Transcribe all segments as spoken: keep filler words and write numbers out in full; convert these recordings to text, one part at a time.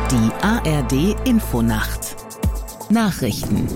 Die A R D Infonacht Nachrichten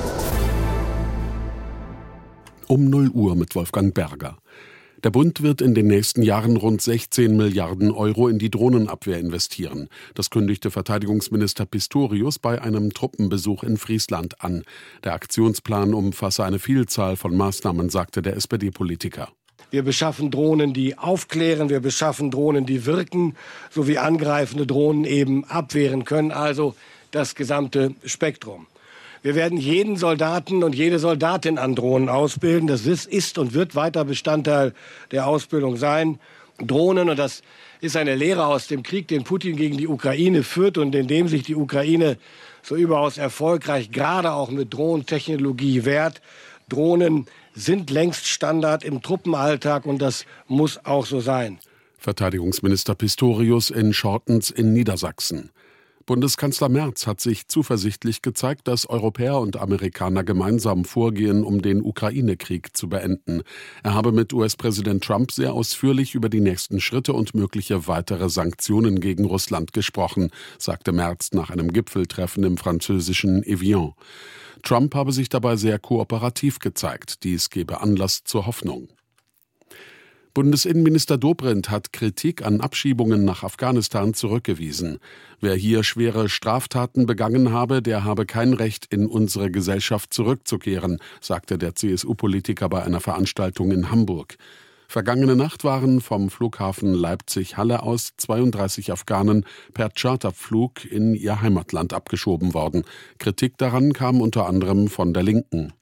Um null Uhr mit Wolfgang Berger. Der Bund wird in den nächsten Jahren rund sechzehn Milliarden Euro in die Drohnenabwehr investieren. Das kündigte Verteidigungsminister Pistorius bei einem Truppenbesuch in Friesland an. Der Aktionsplan umfasse eine Vielzahl von Maßnahmen, sagte der S P D-Politiker. Wir beschaffen Drohnen, die aufklären, wir beschaffen Drohnen, die wirken, sowie angreifende Drohnen eben abwehren können, also das gesamte Spektrum. Wir werden jeden Soldaten und jede Soldatin an Drohnen ausbilden. Das ist und wird weiter Bestandteil der Ausbildung sein. Drohnen, und das ist eine Lehre aus dem Krieg, den Putin gegen die Ukraine führt und in dem sich die Ukraine so überaus erfolgreich gerade auch mit Drohnentechnologie wehrt. Drohnen sind längst Standard im Truppenalltag und das muss auch so sein. Verteidigungsminister Pistorius in Schortens in Niedersachsen. Bundeskanzler Merz hat sich zuversichtlich gezeigt, dass Europäer und Amerikaner gemeinsam vorgehen, um den Ukraine-Krieg zu beenden. Er habe mit U S-Präsident Trump sehr ausführlich über die nächsten Schritte und mögliche weitere Sanktionen gegen Russland gesprochen, sagte Merz nach einem Gipfeltreffen im französischen Evian. Trump habe sich dabei sehr kooperativ gezeigt. Dies gebe Anlass zur Hoffnung. Bundesinnenminister Dobrindt hat Kritik an Abschiebungen nach Afghanistan zurückgewiesen. Wer hier schwere Straftaten begangen habe, der habe kein Recht, in unsere Gesellschaft zurückzukehren, sagte der C S U-Politiker bei einer Veranstaltung in Hamburg. Vergangene Nacht waren vom Flughafen Leipzig-Halle aus zweiunddreißig Afghanen per Charterflug in ihr Heimatland abgeschoben worden. Kritik daran kam unter anderem von der Linken.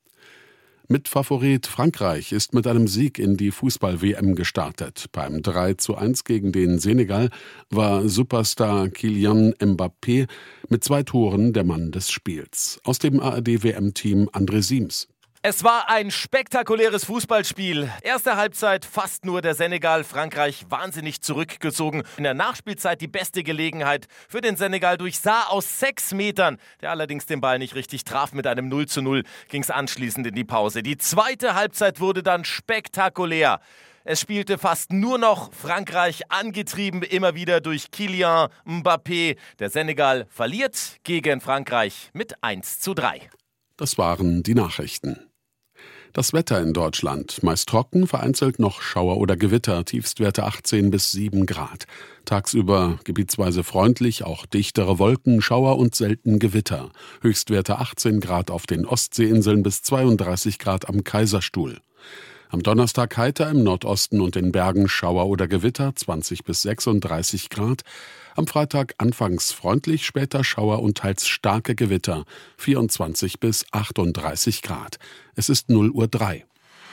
Mitfavorit Frankreich ist mit einem Sieg in die Fußball-W M gestartet. Beim drei zu eins gegen den Senegal war Superstar Kylian Mbappé mit zwei Toren der Mann des Spiels. Aus dem A R D-W M-Team André Siems. Es war ein spektakuläres Fußballspiel. Erste Halbzeit fast nur der Senegal, Frankreich wahnsinnig zurückgezogen. In der Nachspielzeit die beste Gelegenheit für den Senegal durch Sarr aus sechs Metern, der allerdings den Ball nicht richtig traf. Mit einem null zu null ging es anschließend in die Pause. Die zweite Halbzeit wurde dann spektakulär. Es spielte fast nur noch Frankreich, angetrieben immer wieder durch Kylian Mbappé. Der Senegal verliert gegen Frankreich mit eins zu drei. Das waren die Nachrichten. Das Wetter in Deutschland. Meist trocken, vereinzelt noch Schauer oder Gewitter, Tiefstwerte achtzehn bis sieben Grad. Tagsüber gebietsweise freundlich, auch dichtere Wolken, Schauer und selten Gewitter. Höchstwerte achtzehn Grad auf den Ostseeinseln bis zweiunddreißig Grad am Kaiserstuhl. Am Donnerstag heiter im Nordosten und in Bergen Schauer oder Gewitter, zwanzig bis sechsunddreißig Grad. Am Freitag anfangs freundlich, später Schauer und teils starke Gewitter, vierundzwanzig bis achtunddreißig Grad. Es ist null Uhr drei.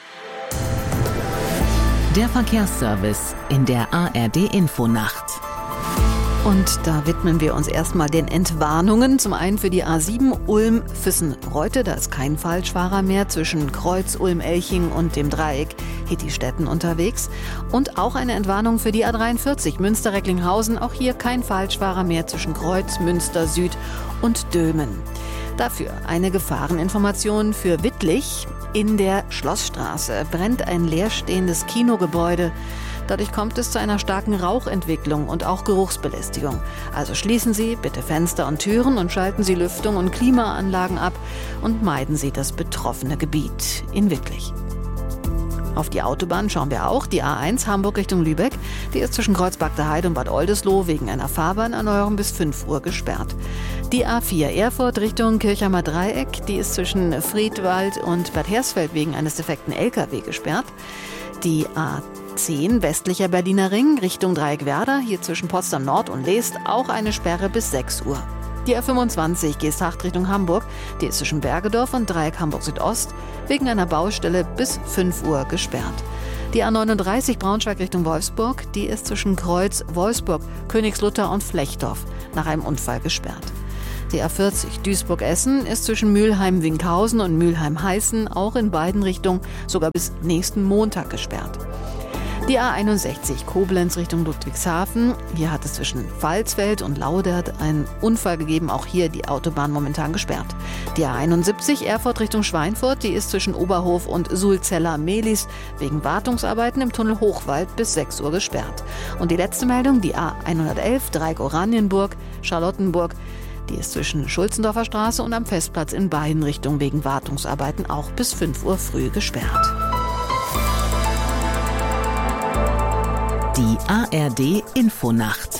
Der Verkehrsservice in der A R D-Infonacht. Und da widmen wir uns erstmal den Entwarnungen. Zum einen für die A sieben Ulm-Füssen-Reute. Da ist kein Falschfahrer mehr zwischen Kreuz, Ulm-Elching und dem Dreieck Hittistetten unterwegs. Und auch eine Entwarnung für die A dreiundvierzig Münster-Recklinghausen. Auch hier kein Falschfahrer mehr zwischen Kreuz, Münster, Süd und Dülmen. Dafür eine Gefahreninformation für Wittlich. In der Schlossstraße brennt ein leerstehendes Kinogebäude. Dadurch kommt es zu einer starken Rauchentwicklung und auch Geruchsbelästigung. Also schließen Sie bitte Fenster und Türen und schalten Sie Lüftung und Klimaanlagen ab und meiden Sie das betroffene Gebiet in Wittlich. Auf die Autobahn schauen wir auch. Die A eins Hamburg Richtung Lübeck, die ist zwischen Kreuzberg Heide und Bad Oldesloe wegen einer Fahrbahnerneuerung bis fünf Uhr gesperrt. Die A vier Erfurt Richtung Kirchheimer Dreieck, die ist zwischen Friedwald und Bad Hersfeld wegen eines defekten L K W gesperrt. Die A zehn westlicher Berliner Ring Richtung Dreieck Werder, hier zwischen Potsdam Nord und Leest, auch eine Sperre bis sechs Uhr. Die A fünfundzwanzig Geesthacht Richtung Hamburg, die ist zwischen Bergedorf und Dreieck Hamburg Südost wegen einer Baustelle bis fünf Uhr gesperrt. Die A neununddreißig Braunschweig Richtung Wolfsburg, die ist zwischen Kreuz, Wolfsburg, Königslutter und Flechdorf nach einem Unfall gesperrt. Die A vierzig Duisburg-Essen ist zwischen Mülheim-Winkhausen und Mülheim-Heißen auch in beiden Richtungen sogar bis nächsten Montag gesperrt. Die A einundsechzig Koblenz Richtung Ludwigshafen. Hier hat es zwischen Pfalzfeld und Laudert einen Unfall gegeben. Auch hier die Autobahn momentan gesperrt. Die A einundsiebzig Erfurt Richtung Schweinfurt. Die ist zwischen Oberhof und Sulzeller-Mehlis wegen Wartungsarbeiten im Tunnel Hochwald bis sechs Uhr gesperrt. Und die letzte Meldung, die A hundertelf Dreieck-Oranienburg, Charlottenburg. Die ist zwischen Schulzendorfer Straße und am Festplatz in beiden Richtungen wegen Wartungsarbeiten auch bis fünf Uhr früh gesperrt. Die A R D Infonacht.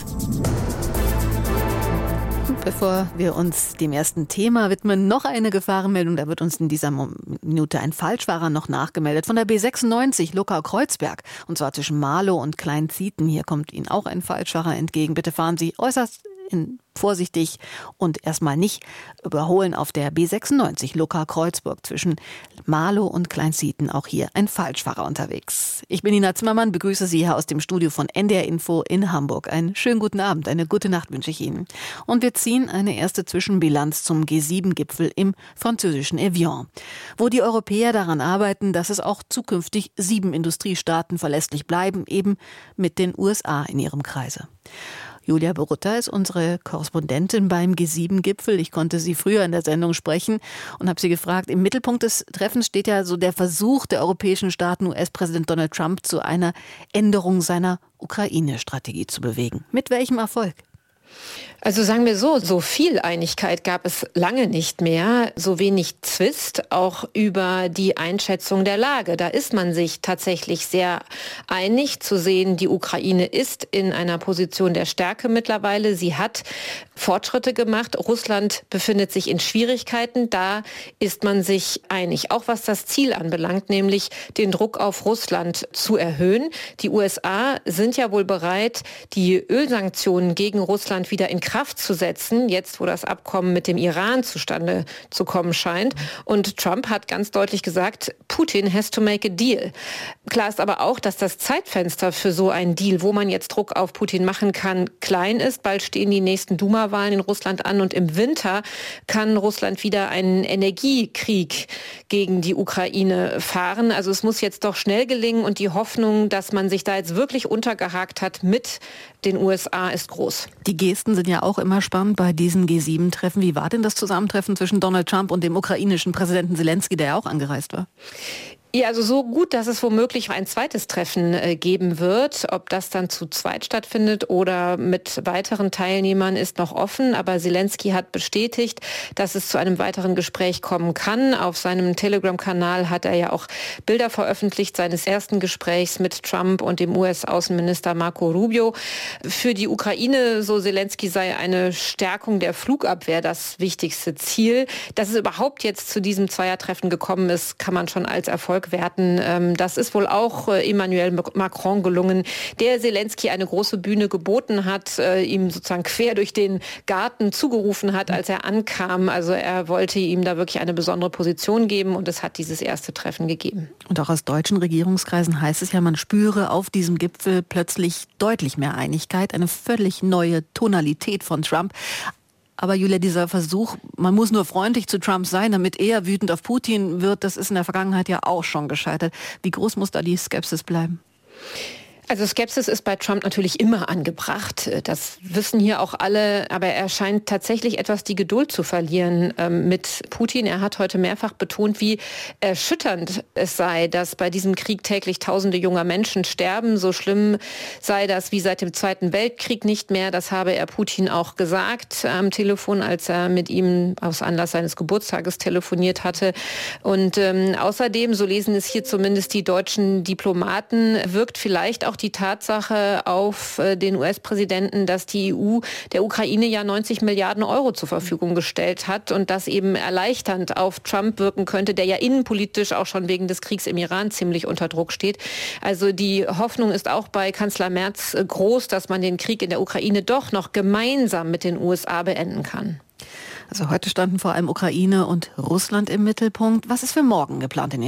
Bevor wir uns dem ersten Thema widmen, noch eine Gefahrenmeldung. Da wird uns in dieser Minute ein Falschfahrer noch nachgemeldet. Von der B sechsundneunzig Luckau-Kreuzberg. Und zwar zwischen Marlow und Kleinzieten. Hier kommt Ihnen auch ein Falschfahrer entgegen. Bitte fahren Sie äußerst in vorsichtig und erstmal nicht überholen auf der B sechsundneunzig Luckau-Kreuzberg zwischen Marlow und Kleinzieten. Auch hier ein Falschfahrer unterwegs. Ich bin Nina Zimmermann, begrüße Sie hier aus dem Studio von N D R Info in Hamburg. Einen schönen guten Abend, eine gute Nacht wünsche ich Ihnen. Und wir ziehen eine erste Zwischenbilanz zum G sieben Gipfel im französischen Evian, wo die Europäer daran arbeiten, dass es auch zukünftig sieben Industriestaaten verlässlich bleiben, eben mit den U S A in ihrem Kreise. Julia Borutta ist unsere Korrespondentin beim G sieben Gipfel. Ich konnte sie früher in der Sendung sprechen und habe sie gefragt, im Mittelpunkt des Treffens steht ja so der Versuch der europäischen Staaten, U S-Präsident Donald Trump zu einer Änderung seiner Ukraine-Strategie zu bewegen. Mit welchem Erfolg? Also sagen wir so, so viel Einigkeit gab es lange nicht mehr, so wenig Zwist auch über die Einschätzung der Lage. Da ist man sich tatsächlich sehr einig zu sehen, die Ukraine ist in einer Position der Stärke mittlerweile. Sie hat Fortschritte gemacht. Russland befindet sich in Schwierigkeiten. Da ist man sich einig, auch was das Ziel anbelangt, nämlich den Druck auf Russland zu erhöhen. Die U S A sind ja wohl bereit, die Ölsanktionen gegen Russland wieder in Kraft zu setzen, jetzt wo das Abkommen mit dem Iran zustande zu kommen scheint. Und Trump hat ganz deutlich gesagt, Putin has to make a deal. Klar ist aber auch, dass das Zeitfenster für so einen Deal, wo man jetzt Druck auf Putin machen kann, klein ist. Bald stehen die nächsten Duma-Wahlen in Russland an und im Winter kann Russland wieder einen Energiekrieg gegen die Ukraine fahren. Also es muss jetzt doch schnell gelingen und die Hoffnung, dass man sich da jetzt wirklich untergehakt hat mit den U S A, ist groß. Die Gesten sind ja auch immer spannend bei diesen G sieben Treffen. Wie war denn das Zusammentreffen zwischen Donald Trump und dem ukrainischen Präsidenten Zelensky, der ja auch angereist war? Ja, also so gut, dass es womöglich ein zweites Treffen äh, geben wird. Ob das dann zu zweit stattfindet oder mit weiteren Teilnehmern ist noch offen. Aber Zelensky hat bestätigt, dass es zu einem weiteren Gespräch kommen kann. Auf seinem Telegram-Kanal hat er ja auch Bilder veröffentlicht seines ersten Gesprächs mit Trump und dem U S-Außenminister Marco Rubio. Für die Ukraine, so Zelensky, sei eine Stärkung der Flugabwehr das wichtigste Ziel. Dass es überhaupt jetzt zu diesem Zweiertreffen gekommen ist, kann man schon als Erfolg werten. Das ist wohl auch Emmanuel Macron gelungen, der Zelensky eine große Bühne geboten hat, ihm sozusagen quer durch den Garten zugerufen hat, als er ankam. Also er wollte ihm da wirklich eine besondere Position geben und es hat dieses erste Treffen gegeben. Und auch aus deutschen Regierungskreisen heißt es ja, man spüre auf diesem Gipfel plötzlich deutlich mehr Einigkeit, eine völlig neue Tonalität von Trump. Aber Julia, dieser Versuch, man muss nur freundlich zu Trump sein, damit er wütend auf Putin wird, das ist in der Vergangenheit ja auch schon gescheitert. Wie groß muss da die Skepsis bleiben? Also Skepsis ist bei Trump natürlich immer angebracht. Das wissen hier auch alle. Aber er scheint tatsächlich etwas die Geduld zu verlieren ähm, mit Putin. Er hat heute mehrfach betont, wie erschütternd es sei, dass bei diesem Krieg täglich tausende junger Menschen sterben. So schlimm sei das wie seit dem Zweiten Weltkrieg nicht mehr. Das habe er Putin auch gesagt am Telefon, als er mit ihm aus Anlass seines Geburtstages telefoniert hatte. Und ähm, außerdem, so lesen es hier zumindest die deutschen Diplomaten, wirkt vielleicht auch die Tatsache auf den U S-Präsidenten, dass die E U der Ukraine ja neunzig Milliarden Euro zur Verfügung gestellt hat und das eben erleichternd auf Trump wirken könnte, der ja innenpolitisch auch schon wegen des Kriegs im Iran ziemlich unter Druck steht. Also die Hoffnung ist auch bei Kanzler Merz groß, dass man den Krieg in der Ukraine doch noch gemeinsam mit den U S A beenden kann. Also heute standen vor allem Ukraine und Russland im Mittelpunkt. Was ist für morgen geplant in Evian?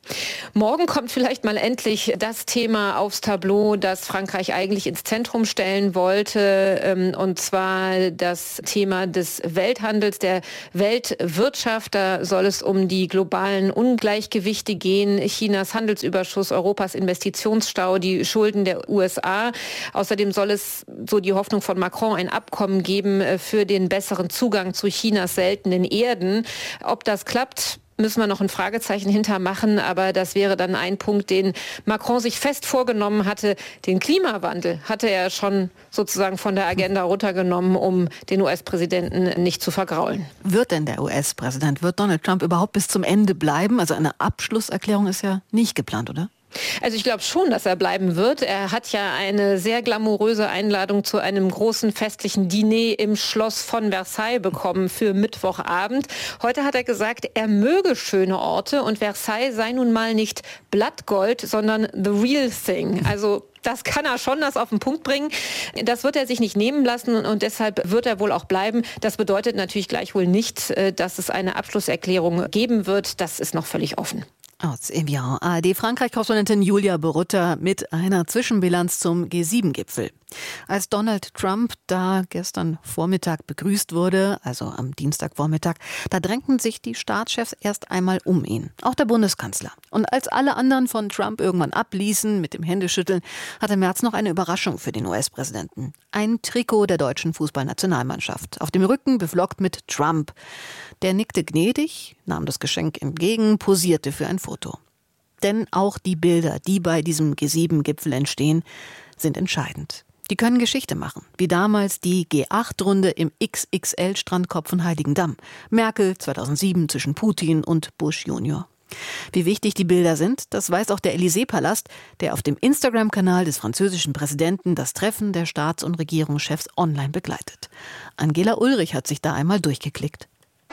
Morgen kommt vielleicht mal endlich das Thema aufs Tableau, das Frankreich eigentlich ins Zentrum stellen wollte, und zwar das Thema des Welthandels, der Weltwirtschaft. Da soll es um die globalen Ungleichgewichte gehen, Chinas Handelsüberschuss, Europas Investitionsstau, die Schulden der U S A. Außerdem soll es, so die Hoffnung von Macron, ein Abkommen geben für den besseren Zugang zu Chinas seltenen Erden. Ob das klappt, müssen wir noch ein Fragezeichen hintermachen, aber das wäre dann ein Punkt, den Macron sich fest vorgenommen hatte. Den Klimawandel hatte er schon sozusagen von der Agenda runtergenommen, um den U S-Präsidenten nicht zu vergraulen. Wird denn der U S-Präsident, wird Donald Trump überhaupt bis zum Ende bleiben? Also eine Abschlusserklärung ist ja nicht geplant, oder? Also ich glaube schon, dass er bleiben wird. Er hat ja eine sehr glamouröse Einladung zu einem großen festlichen Diner im Schloss von Versailles bekommen für Mittwochabend. Heute hat er gesagt, er möge schöne Orte und Versailles sei nun mal nicht Blattgold, sondern the real thing. Also das kann er schon, das auf den Punkt bringen. Das wird er sich nicht nehmen lassen und deshalb wird er wohl auch bleiben. Das bedeutet natürlich gleichwohl nicht, dass es eine Abschlusserklärung geben wird. Das ist noch völlig offen. Aus Evian, A R D-Frankreich-Korrespondentin Julia Borutta mit einer Zwischenbilanz zum G sieben Gipfel. Als Donald Trump da gestern Vormittag begrüßt wurde, also am Dienstagvormittag, da drängten sich die Staatschefs erst einmal um ihn, auch der Bundeskanzler. Und als alle anderen von Trump irgendwann abließen mit dem Händeschütteln, hatte Merz noch eine Überraschung für den U S-Präsidenten. Ein Trikot der deutschen Fußballnationalmannschaft, auf dem Rücken beflockt mit Trump. Der nickte gnädig, nahm das Geschenk entgegen, posierte für ein Foto. Denn auch die Bilder, die bei diesem G sieben Gipfel entstehen, sind entscheidend. Die können Geschichte machen, wie damals die G acht Runde im X X L-Strandkorb von Heiligendamm. Merkel zweitausendsieben zwischen Putin und Bush Junior Wie wichtig die Bilder sind, das weiß auch der Élysée-Palast, der auf dem Instagram-Kanal des französischen Präsidenten das Treffen der Staats- und Regierungschefs online begleitet. Angela Ulrich hat sich da einmal durchgeklickt.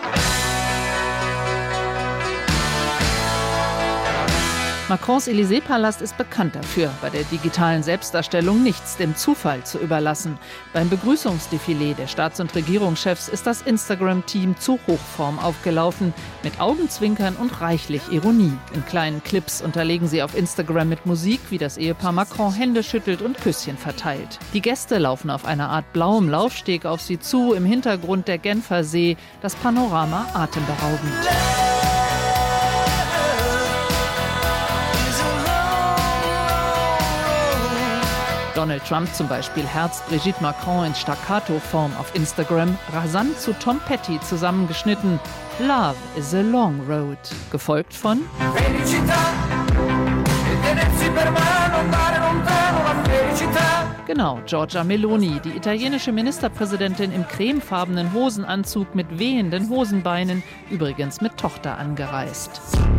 Macrons Élysée-Palast ist bekannt dafür, bei der digitalen Selbstdarstellung nichts dem Zufall zu überlassen. Beim Begrüßungsdefilé der Staats- und Regierungschefs ist das Instagram-Team zu Hochform aufgelaufen, mit Augenzwinkern und reichlich Ironie. In kleinen Clips unterlegen sie auf Instagram mit Musik, wie das Ehepaar Macron Hände schüttelt und Küsschen verteilt. Die Gäste laufen auf einer Art blauem Laufsteg auf sie zu, im Hintergrund der Genfer See, das Panorama atemberaubend. Donald Trump zum Beispiel herzt Brigitte Macron in Staccato-Form auf Instagram, rasant zu Tom Petty zusammengeschnitten. Love is a long road. Gefolgt von Genau, Giorgia Meloni, die italienische Ministerpräsidentin im cremefarbenen Hosenanzug mit wehenden Hosenbeinen, übrigens mit Tochter angereist.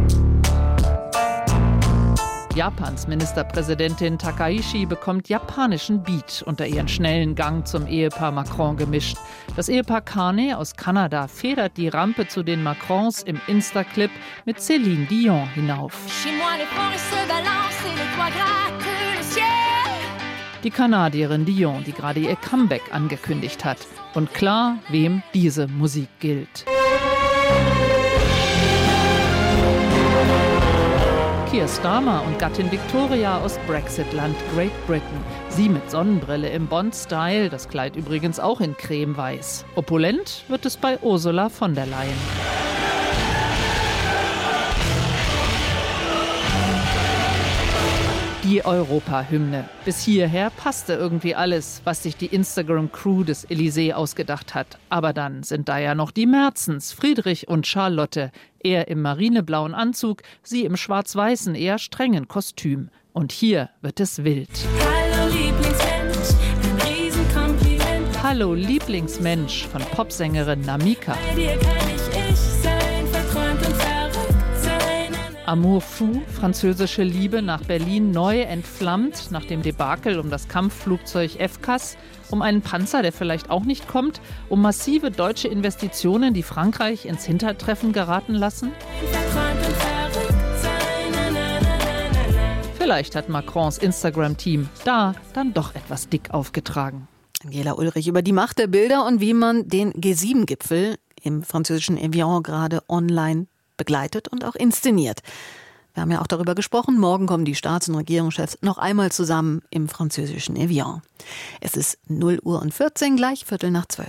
Japans Ministerpräsidentin Takaishi bekommt japanischen Beat unter ihren schnellen Gang zum Ehepaar Macron gemischt. Das Ehepaar Carney aus Kanada federt die Rampe zu den Macrons im Insta-Clip mit Céline Dion hinauf. Die Kanadierin Dion, die gerade ihr Comeback angekündigt hat. Und klar, wem diese Musik gilt. Keir Starmer und Gattin Victoria aus Brexitland Great Britain. Sie mit Sonnenbrille im Bond-Style, das Kleid übrigens auch in cremeweiß. Opulent wird es bei Ursula von der Leyen. Die Europa-Hymne. Bis hierher passte irgendwie alles, was sich die Instagram-Crew des Élysée ausgedacht hat. Aber dann sind da ja noch die Merzens, Friedrich und Charlotte. Er im marineblauen Anzug, sie im schwarz-weißen, eher strengen Kostüm. Und hier wird es wild. Hallo Lieblingsmensch, ein Riesenkompliment. Hallo Lieblingsmensch von Popsängerin Namika. Bei dir kann ich ich sein, verträumt und verrückt sein. Amour fou, französische Liebe nach Berlin neu entflammt, nach dem Debakel um das Kampfflugzeug F C A S, um einen Panzer, der vielleicht auch nicht kommt, um massive deutsche Investitionen, die Frankreich ins Hintertreffen geraten lassen? Verträumt und verrückt sein. Na, na, na, na, na. Vielleicht hat Macrons Instagram-Team da dann doch etwas dick aufgetragen. Angela Ulrich über die Macht der Bilder und wie man den G sieben Gipfel im französischen Evian gerade online begleitet und auch inszeniert. Wir haben ja auch darüber gesprochen. Morgen kommen die Staats- und Regierungschefs noch einmal zusammen im französischen Evian. Es ist null Uhr und vierzehn, gleich Viertel nach zwölf.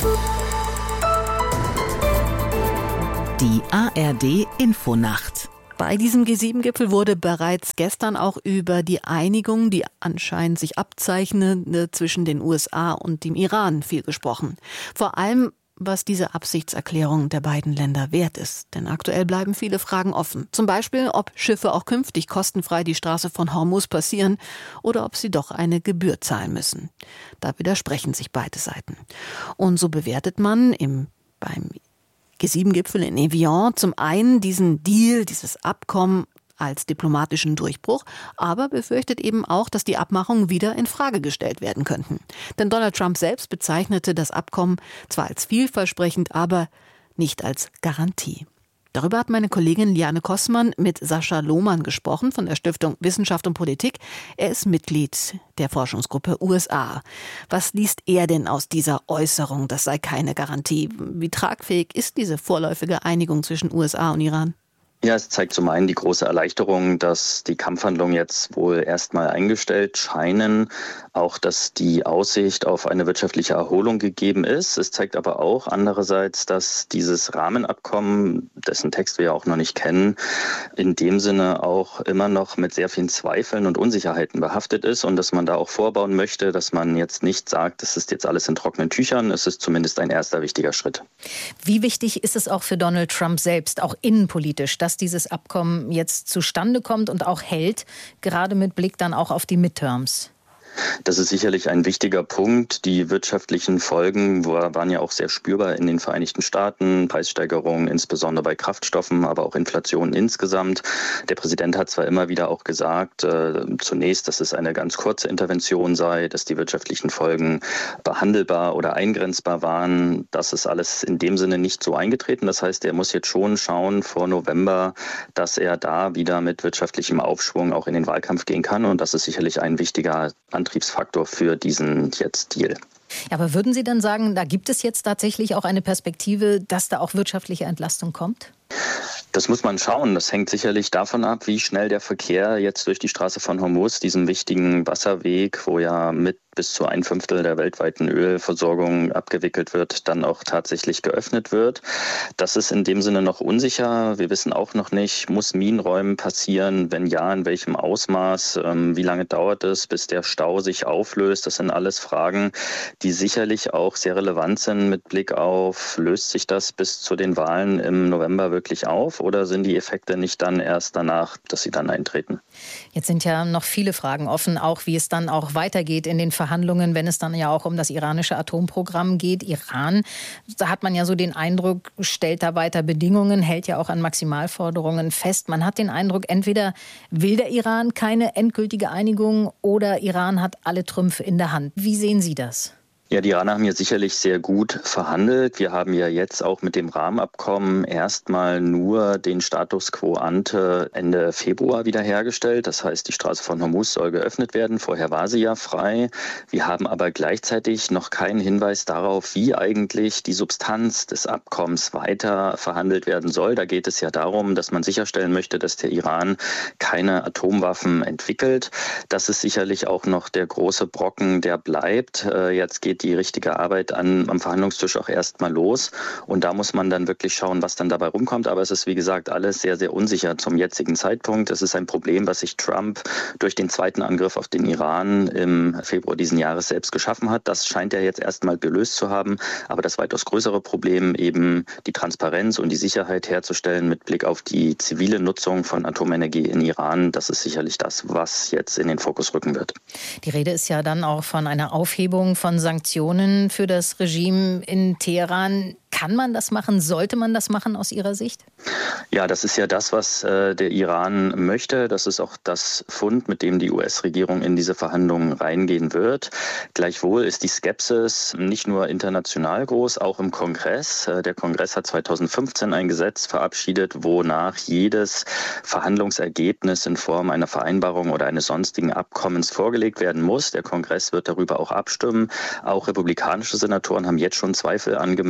Die A R D-Infonacht. Bei diesem G sieben Gipfel wurde bereits gestern auch über die Einigung, die anscheinend sich abzeichnete, zwischen den U S A und dem Iran viel gesprochen. Vor allem, was diese Absichtserklärung der beiden Länder wert ist. Denn aktuell bleiben viele Fragen offen. Zum Beispiel, ob Schiffe auch künftig kostenfrei die Straße von Hormuz passieren oder ob sie doch eine Gebühr zahlen müssen. Da widersprechen sich beide Seiten. Und so bewertet man im, beim G sieben Gipfel in Evian zum einen diesen Deal, dieses Abkommen als diplomatischen Durchbruch, aber befürchtet eben auch, dass die Abmachungen wieder in Frage gestellt werden könnten. Denn Donald Trump selbst bezeichnete das Abkommen zwar als vielversprechend, aber nicht als Garantie. Darüber hat meine Kollegin Liane Kossmann mit Sascha Lohmann gesprochen von der Stiftung Wissenschaft und Politik. Er ist Mitglied der Forschungsgruppe U S A. Was liest er denn aus dieser Äußerung, das sei keine Garantie? Wie tragfähig ist diese vorläufige Einigung zwischen U S A und Iran? Ja, es zeigt zum einen die große Erleichterung, dass die Kampfhandlungen jetzt wohl erstmal eingestellt scheinen, auch dass die Aussicht auf eine wirtschaftliche Erholung gegeben ist. Es zeigt aber auch andererseits, dass dieses Rahmenabkommen, dessen Text wir ja auch noch nicht kennen, in dem Sinne auch immer noch mit sehr vielen Zweifeln und Unsicherheiten behaftet ist und dass man da auch vorbauen möchte, dass man jetzt nicht sagt, das ist jetzt alles in trockenen Tüchern. Es ist zumindest ein erster wichtiger Schritt. Wie wichtig ist es auch für Donald Trump selbst, auch innenpolitisch, dass dieses Abkommen jetzt zustande kommt und auch hält, gerade mit Blick dann auch auf die Midterms? Das ist sicherlich ein wichtiger Punkt. Die wirtschaftlichen Folgen waren ja auch sehr spürbar in den Vereinigten Staaten. Preissteigerungen, insbesondere bei Kraftstoffen, aber auch Inflation insgesamt. Der Präsident hat zwar immer wieder auch gesagt, äh, zunächst, dass es eine ganz kurze Intervention sei, dass die wirtschaftlichen Folgen behandelbar oder eingrenzbar waren. Das ist alles in dem Sinne nicht so eingetreten. Das heißt, er muss jetzt schon schauen vor November, dass er da wieder mit wirtschaftlichem Aufschwung auch in den Wahlkampf gehen kann. Und das ist sicherlich ein wichtiger Antriebsfaktor für diesen jetzt Deal. Ja, aber würden Sie dann sagen, da gibt es jetzt tatsächlich auch eine Perspektive, dass da auch wirtschaftliche Entlastung kommt? Das muss man schauen. Das hängt sicherlich davon ab, wie schnell der Verkehr jetzt durch die Straße von Hormuz, diesem wichtigen Wasserweg, wo ja mit bis zu ein Fünftel der weltweiten Ölversorgung abgewickelt wird, dann auch tatsächlich geöffnet wird. Das ist in dem Sinne noch unsicher. Wir wissen auch noch nicht, muss Minenräumen passieren? Wenn ja, in welchem Ausmaß? Ähm, wie lange dauert es, bis der Stau sich auflöst? Das sind alles Fragen, die sicherlich auch sehr relevant sind mit Blick auf, löst sich das bis zu den Wahlen im November wirklich auf oder sind die Effekte nicht dann erst danach, dass sie dann eintreten? Jetzt sind ja noch viele Fragen offen, auch wie es dann auch weitergeht in den Verhandlungen, wenn es dann ja auch um das iranische Atomprogramm geht. Iran, da hat man ja so den Eindruck, stellt da weiter Bedingungen, hält ja auch an Maximalforderungen fest. Man hat den Eindruck, entweder will der Iran keine endgültige Einigung oder Iran hat alle Trümpfe in der Hand. Wie sehen Sie das? Ja, die Iraner haben ja sicherlich sehr gut verhandelt. Wir haben ja jetzt auch mit dem Rahmenabkommen erstmal nur den Status quo ante Ende Februar wiederhergestellt. Das heißt, die Straße von Hormuz soll geöffnet werden. Vorher war sie ja frei. Wir haben aber gleichzeitig noch keinen Hinweis darauf, wie eigentlich die Substanz des Abkommens weiter verhandelt werden soll. Da geht es ja darum, dass man sicherstellen möchte, dass der Iran keine Atomwaffen entwickelt. Das ist sicherlich auch noch der große Brocken, der bleibt. Jetzt geht die richtige Arbeit an, am Verhandlungstisch auch erstmal los. Und da muss man dann wirklich schauen, was dann dabei rumkommt. Aber es ist, wie gesagt, alles sehr, sehr unsicher zum jetzigen Zeitpunkt. Es ist ein Problem, was sich Trump durch den zweiten Angriff auf den Iran im Februar diesen Jahres selbst geschaffen hat. Das scheint er jetzt erstmal gelöst zu haben. Aber das weitaus größere Problem, eben die Transparenz und die Sicherheit herzustellen mit Blick auf die zivile Nutzung von Atomenergie in Iran, das ist sicherlich das, was jetzt in den Fokus rücken wird. Die Rede ist ja dann auch von einer Aufhebung von Sanktionen für das Regime in Teheran. Kann man das machen? Sollte man das machen aus Ihrer Sicht? Ja, das ist ja das, was äh, der Iran möchte. Das ist auch das Fund, mit dem die U S-Regierung in diese Verhandlungen reingehen wird. Gleichwohl ist die Skepsis nicht nur international groß, auch im Kongress. Äh, der Kongress hat zweitausendfünfzehn ein Gesetz verabschiedet, wonach jedes Verhandlungsergebnis in Form einer Vereinbarung oder eines sonstigen Abkommens vorgelegt werden muss. Der Kongress wird darüber auch abstimmen. Auch republikanische Senatoren haben jetzt schon Zweifel angemeldet, ob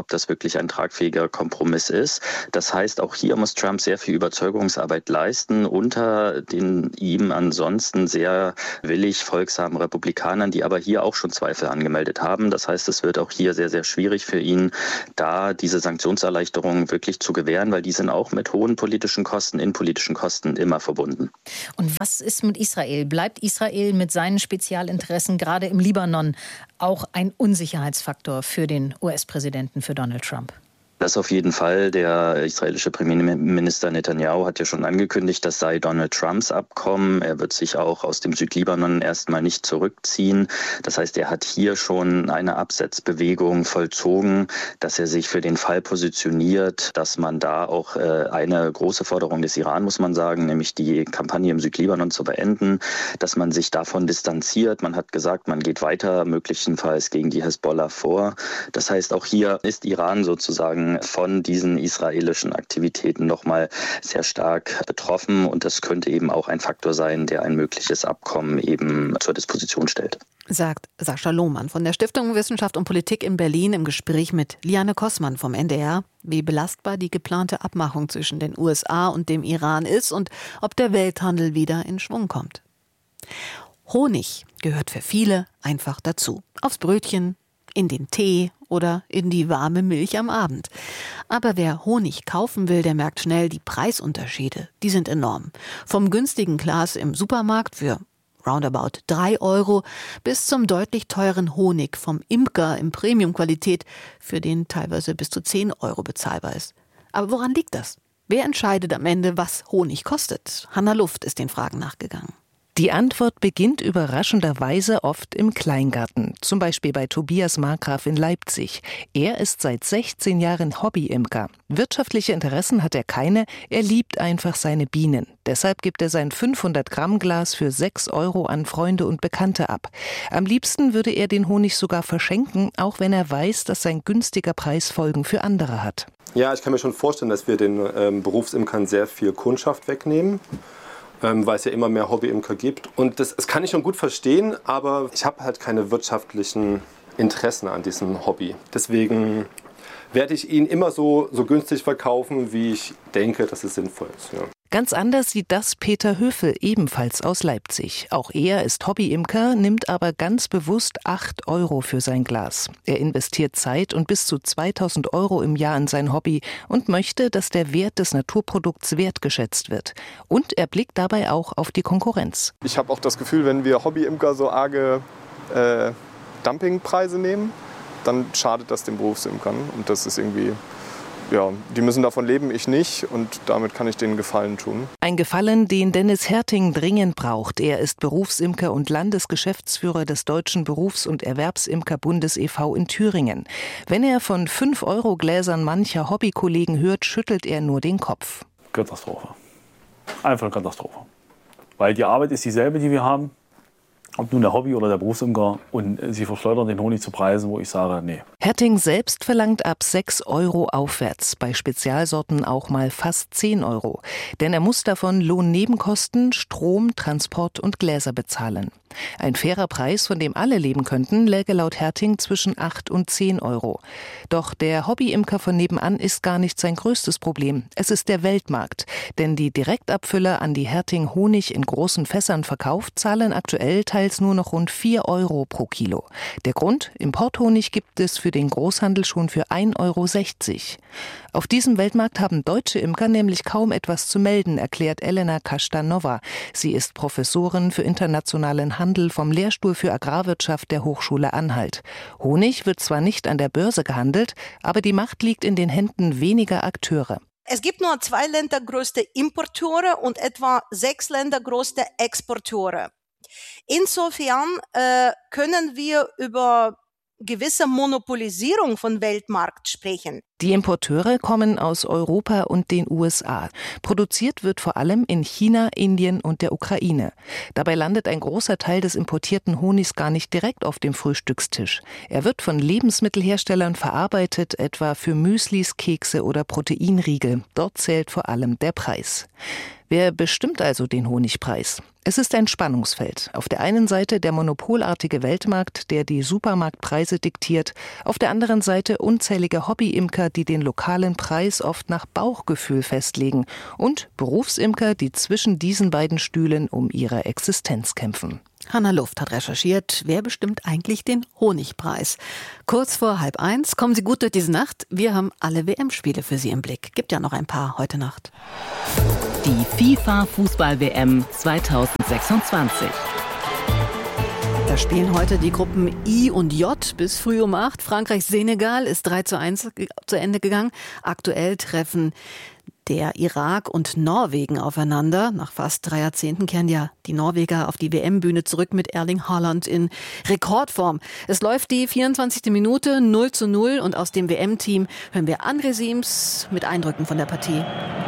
ob das wirklich ein tragfähiger Kompromiss ist. Das heißt, auch hier muss Trump sehr viel Überzeugungsarbeit leisten unter den ihm ansonsten sehr willig folgsamen Republikanern, die aber hier auch schon Zweifel angemeldet haben. Das heißt, es wird auch hier sehr, sehr schwierig für ihn, da diese Sanktionserleichterungen wirklich zu gewähren, weil die sind auch mit hohen politischen Kosten, innenpolitischen Kosten immer verbunden. Und was ist mit Israel? Bleibt Israel mit seinen Spezialinteressen gerade im Libanon auch ein Unsicherheitsfaktor für den U S-Präsidenten, für Donald Trump? Das auf jeden Fall. Der israelische Premierminister Netanyahu hat ja schon angekündigt, das sei Donald Trumps Abkommen. Er wird sich auch aus dem Südlibanon erstmal nicht zurückziehen. Das heißt, er hat hier schon eine Absetzbewegung vollzogen, dass er sich für den Fall positioniert, dass man da auch äh, eine große Forderung des Iran, muss man sagen, nämlich die Kampagne im Südlibanon zu beenden, dass man sich davon distanziert. Man hat gesagt, man geht weiter, möglicherweise gegen die Hezbollah vor. Das heißt, auch hier ist Iran sozusagen von diesen israelischen Aktivitäten nochmal sehr stark betroffen. Und das könnte eben auch ein Faktor sein, der ein mögliches Abkommen eben zur Disposition stellt. Sagt Sascha Lohmann von der Stiftung Wissenschaft und Politik in Berlin im Gespräch mit Liane Kossmann vom N D R, wie belastbar die geplante Abmachung zwischen den U S A und dem Iran ist und ob der Welthandel wieder in Schwung kommt. Honig gehört für viele einfach dazu. Aufs Brötchen, in den Tee oder in die warme Milch am Abend. Aber wer Honig kaufen will, der merkt schnell, die Preisunterschiede, die sind enorm. Vom günstigen Glas im Supermarkt für roundabout drei Euro bis zum deutlich teuren Honig vom Imker in Premiumqualität, für den teilweise bis zu zehn Euro bezahlbar ist. Aber woran liegt das? Wer entscheidet am Ende, was Honig kostet? Hanna Luft ist den Fragen nachgegangen. Die Antwort beginnt überraschenderweise oft im Kleingarten, zum Beispiel bei Tobias Markgraf in Leipzig. Er ist seit sechzehn Jahren Hobbyimker. Wirtschaftliche Interessen hat er keine, er liebt einfach seine Bienen. Deshalb gibt er sein fünfhundert Gramm Glas für sechs Euro an Freunde und Bekannte ab. Am liebsten würde er den Honig sogar verschenken, auch wenn er weiß, dass sein günstiger Preis Folgen für andere hat. Ja, ich kann mir schon vorstellen, dass wir den ähm, Berufsimkern sehr viel Kundschaft wegnehmen. Ähm, weil es ja immer mehr Hobbyimker gibt. Und das, das kann ich schon gut verstehen, aber ich habe halt keine wirtschaftlichen Interessen an diesem Hobby. Deswegen werde ich ihn immer so, so günstig verkaufen, wie ich denke, dass es sinnvoll ist. Ja. Ganz anders sieht das Peter Höfel, ebenfalls aus Leipzig. Auch er ist Hobbyimker, nimmt aber ganz bewusst acht Euro für sein Glas. Er investiert Zeit und bis zu zweitausend Euro im Jahr in sein Hobby und möchte, dass der Wert des Naturprodukts wertgeschätzt wird. Und er blickt dabei auch auf die Konkurrenz. Ich habe auch das Gefühl, wenn wir Hobbyimker so arge äh, Dumpingpreise nehmen, dann schadet das den Berufsimkern. Und das ist irgendwie... Ja, die müssen davon leben, ich nicht, und damit kann ich denen Gefallen tun. Ein Gefallen, den Dennis Herting dringend braucht. Er ist Berufsimker und Landesgeschäftsführer des Deutschen Berufs- und Erwerbsimkerbundes e V in Thüringen. Wenn er von fünf Euro Gläsern mancher Hobbykollegen hört, schüttelt er nur den Kopf. Katastrophe. Einfach eine Katastrophe. Weil die Arbeit ist dieselbe, die wir haben. Ob nun der Hobby- oder der Berufsimker, und sie verschleudern den Honig zu Preisen, wo ich sage, nee. Herting selbst verlangt ab sechs Euro aufwärts, bei Spezialsorten auch mal fast zehn Euro. Denn er muss davon Lohnnebenkosten, Strom, Transport und Gläser bezahlen. Ein fairer Preis, von dem alle leben könnten, läge laut Herting zwischen acht und zehn Euro. Doch der Hobbyimker von nebenan ist gar nicht sein größtes Problem. Es ist der Weltmarkt. Denn die Direktabfüller, an die Herting Honig in großen Fässern verkauft, zahlen aktuell teils nur noch rund vier Euro pro Kilo. Der Grund? Importhonig gibt es für den Großhandel schon für ein Euro sechzig. Auf diesem Weltmarkt haben deutsche Imker nämlich kaum etwas zu melden, erklärt Elena Kastanova. Sie ist Professorin für internationalen Handel vom Lehrstuhl für Agrarwirtschaft der Hochschule Anhalt. Honig wird zwar nicht an der Börse gehandelt, aber die Macht liegt in den Händen weniger Akteure. Es gibt nur zwei Länder größte Importeure und etwa sechs Länder größte Exporteure. Insofern äh, können wir über gewisse Monopolisierung von Weltmarkt sprechen. Die Importeure kommen aus Europa und den U S A. Produziert wird vor allem in China, Indien und der Ukraine. Dabei landet ein großer Teil des importierten Honigs gar nicht direkt auf dem Frühstückstisch. Er wird von Lebensmittelherstellern verarbeitet, etwa für Müslis, Kekse oder Proteinriegel. Dort zählt vor allem der Preis. Wer bestimmt also den Honigpreis? Es ist ein Spannungsfeld. Auf der einen Seite der monopolartige Weltmarkt, der die Supermarktpreise diktiert, auf der anderen Seite unzählige Hobbyimker, die den lokalen Preis oft nach Bauchgefühl festlegen, und Berufsimker, die zwischen diesen beiden Stühlen um ihre Existenz kämpfen. Hanna Luft hat recherchiert, wer bestimmt eigentlich den Honigpreis. Kurz vor halb eins, kommen Sie gut durch diese Nacht. Wir haben alle W M-Spiele für Sie im Blick. Gibt ja noch ein paar heute Nacht. Die FIFA-Fußball-W M zweitausendsechsundzwanzig. Da spielen heute die Gruppen I und J bis früh um acht. Frankreich-Senegal ist drei zu eins zu Ende gegangen. Aktuell treffen der Irak und Norwegen aufeinander. Nach fast drei Jahrzehnten kehren ja die Norweger auf die W M-Bühne zurück mit Erling Haaland in Rekordform. Es läuft die vierundzwanzigste Minute, null zu null, und aus dem W M-Team hören wir André Siems mit Eindrücken von der Partie.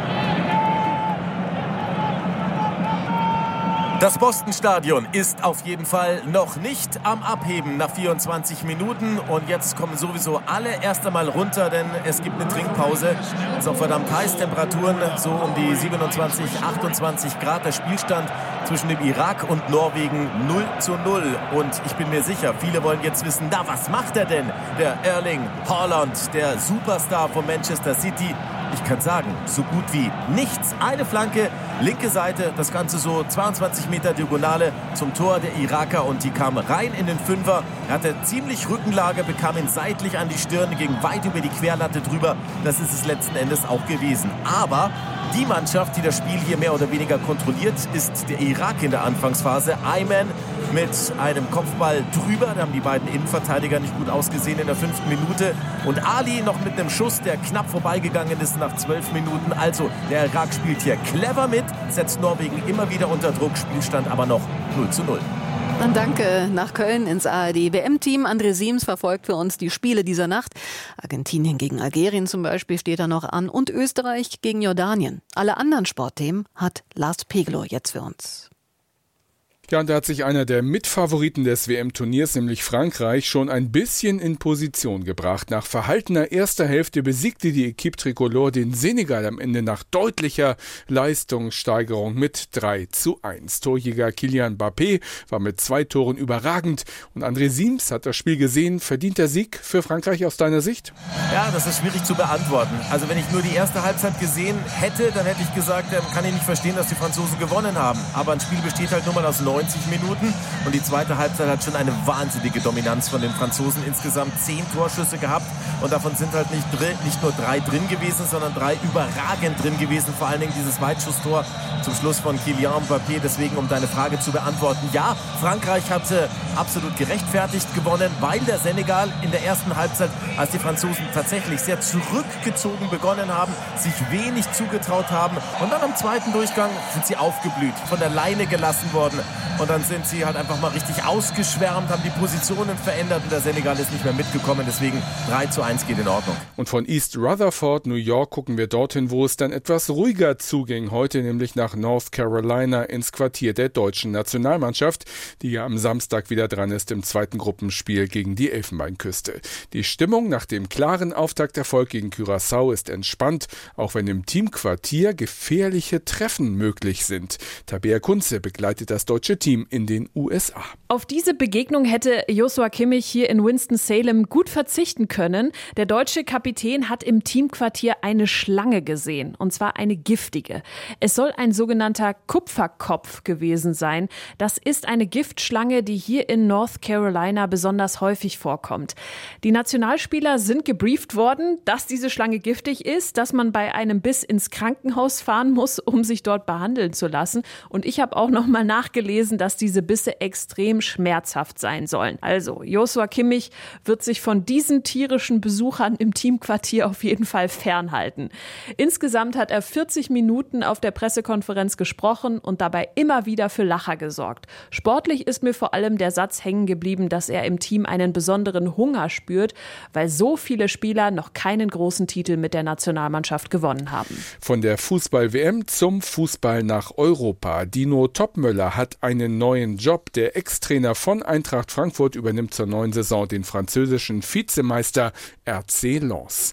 Das Boston-Stadion ist auf jeden Fall noch nicht am Abheben nach vierundzwanzig Minuten. Und jetzt kommen sowieso alle erst einmal runter, denn es gibt eine Trinkpause. Es ist auch verdammt heiß, Temperaturen so um die siebenundzwanzig, achtundzwanzig Grad. Der Spielstand zwischen dem Irak und Norwegen null zu null. Und ich bin mir sicher, viele wollen jetzt wissen, na, was macht er denn? Der Erling Haaland, der Superstar von Manchester City. Ich kann sagen, so gut wie nichts. Eine Flanke, linke Seite, das Ganze so zweiundzwanzig Meter Diagonale zum Tor der Iraker, und die kam rein in den Fünfer. Er hatte ziemlich Rückenlage, bekam ihn seitlich an die Stirn, ging weit über die Querlatte drüber. Das ist es letzten Endes auch gewesen. Aber die Mannschaft, die das Spiel hier mehr oder weniger kontrolliert, ist der Irak in der Anfangsphase. Ayman mit einem Kopfball drüber. Da haben die beiden Innenverteidiger nicht gut ausgesehen in der fünften Minute. Und Ali noch mit einem Schuss, der knapp vorbeigegangen ist nach zwölf Minuten. Also der Irak spielt hier clever mit, setzt Norwegen immer wieder unter Druck. Spielstand aber noch null zu null. Dann danke nach Köln ins A R D W M-Team. André Siems verfolgt für uns die Spiele dieser Nacht. Argentinien gegen Algerien zum Beispiel steht da noch an, und Österreich gegen Jordanien. Alle anderen Sportthemen hat Lars Pegelow jetzt für uns. Ja, und da hat sich einer der Mitfavoriten des W M-Turniers, nämlich Frankreich, schon ein bisschen in Position gebracht. Nach verhaltener erster Hälfte besiegte die Equipe Tricolore den Senegal am Ende nach deutlicher Leistungssteigerung mit drei zu eins. Torjäger Kylian Mbappé war mit zwei Toren überragend. Und André Siems hat das Spiel gesehen. Verdient der Sieg für Frankreich aus deiner Sicht? Ja, das ist schwierig zu beantworten. Also wenn ich nur die erste Halbzeit gesehen hätte, dann hätte ich gesagt, ähm, kann ich nicht verstehen, dass die Franzosen gewonnen haben. Aber ein Spiel besteht halt nur mal aus neunzig Minuten, und die zweite Halbzeit hat schon eine wahnsinnige Dominanz von den Franzosen. Insgesamt zehn Torschüsse gehabt, und davon sind halt nicht, drin, nicht nur drei drin gewesen, sondern drei überragend drin gewesen. Vor allen Dingen dieses Weitschusstor zum Schluss von Kylian Mbappé. Deswegen, um deine Frage zu beantworten, ja, Frankreich hatte absolut gerechtfertigt gewonnen, weil der Senegal in der ersten Halbzeit, als die Franzosen tatsächlich sehr zurückgezogen begonnen haben, sich wenig zugetraut haben, und dann am zweiten Durchgang sind sie aufgeblüht, von der Leine gelassen worden. Und dann sind sie halt einfach mal richtig ausgeschwärmt, haben die Positionen verändert, und der Senegal ist nicht mehr mitgekommen. Deswegen drei zu eins geht in Ordnung. Und von East Rutherford, New York, gucken wir dorthin, wo es dann etwas ruhiger zuging. Heute nämlich nach North Carolina ins Quartier der deutschen Nationalmannschaft, die ja am Samstag wieder dran ist im zweiten Gruppenspiel gegen die Elfenbeinküste. Die Stimmung nach dem klaren Auftakterfolg gegen Curaçao ist entspannt, auch wenn im Teamquartier gefährliche Treffen möglich sind. Tabea Kunze begleitet das deutsche Team in den U S A. Auf diese Begegnung hätte Joshua Kimmich hier in Winston-Salem gut verzichten können. Der deutsche Kapitän hat im Teamquartier eine Schlange gesehen, und zwar eine giftige. Es soll ein sogenannter Kupferkopf gewesen sein. Das ist eine Giftschlange, die hier in North Carolina besonders häufig vorkommt. Die Nationalspieler sind gebrieft worden, dass diese Schlange giftig ist, dass man bei einem Biss ins Krankenhaus fahren muss, um sich dort behandeln zu lassen. Und ich habe auch noch mal nachgelesen, dass diese Bisse extrem schmerzhaft sein sollen. Also, Joshua Kimmich wird sich von diesen tierischen Besuchern im Teamquartier auf jeden Fall fernhalten. Insgesamt hat er vierzig Minuten auf der Pressekonferenz gesprochen und dabei immer wieder für Lacher gesorgt. Sportlich ist mir vor allem der Satz hängen geblieben, dass er im Team einen besonderen Hunger spürt, weil so viele Spieler noch keinen großen Titel mit der Nationalmannschaft gewonnen haben. Von der Fußball-W M zum Fußball nach Europa. Dino Topmöller hat einen neuen Job. Der Ex-Trainer von Eintracht Frankfurt übernimmt zur neuen Saison den französischen Vizemeister R C Lens.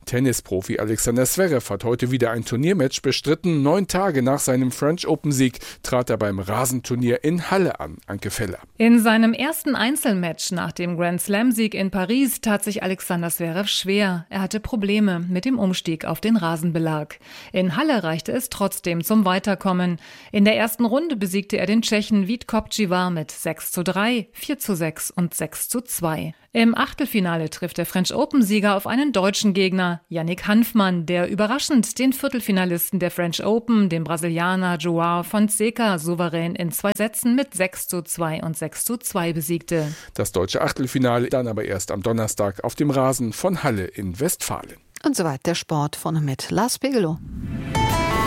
Tennisprofi Alexander Zverev hat heute wieder ein Turniermatch bestritten. Neun Tage nach seinem French Open-Sieg trat er beim Rasenturnier in Halle an. Anke Feller. In seinem ersten Einzelmatch nach dem Grand Slam-Sieg in Paris tat sich Alexander Zverev schwer. Er hatte Probleme mit dem Umstieg auf den Rasenbelag. In Halle reichte es trotzdem zum Weiterkommen. In der ersten Runde besiegte er den Tschechen Vít Kopčívar mit sechs zu drei, vier zu sechs und sechs zu zwei. Im Achtelfinale trifft der French Open-Sieger auf einen deutschen Gegner, Yannick Hanfmann, der überraschend den Viertelfinalisten der French Open, den Brasilianer João Fonseca, souverän in zwei Sätzen mit sechs zu zwei und sechs zu zwei besiegte. Das deutsche Achtelfinale dann aber erst am Donnerstag auf dem Rasen von Halle in Westfalen. Und soweit der Sport von mit Lars Bigelow.